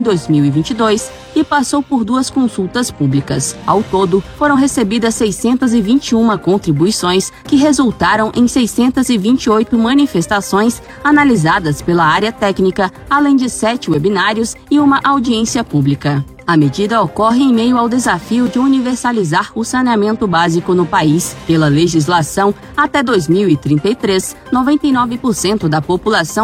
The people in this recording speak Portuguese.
2022 e passou por 2 consultas públicas. Ao todo, foram recebidas 621 contribuições que resultaram em 628 manifestações analisadas pela área técnica, além de 7 webinários e uma audiência pública. A medida ocorre em meio ao desafio de universalizar o saneamento básico no país. Pela legislação, até 2033, 99% da população